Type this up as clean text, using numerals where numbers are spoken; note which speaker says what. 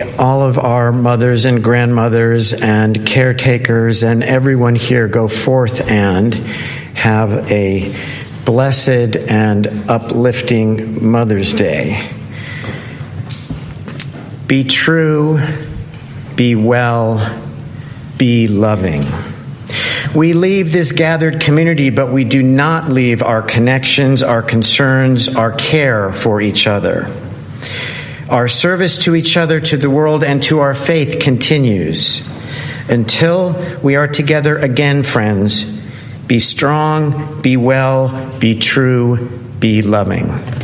Speaker 1: all of our mothers and grandmothers and caretakers and everyone here go forth and have a blessed and uplifting Mother's Day. Be true, be well, be loving. We leave this gathered community, but we do not leave our connections, our concerns, our care for each other. Our service to each other, to the world, and to our faith continues. Until we are together again, friends, be strong, be well, be true, be loving.